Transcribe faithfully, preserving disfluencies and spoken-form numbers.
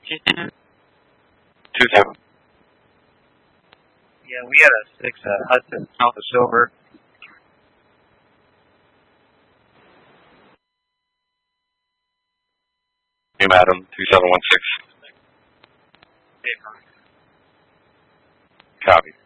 Two seven. Yeah, we had a six uh, Hudson south of Silver. New Madam, two seven one six. Copy.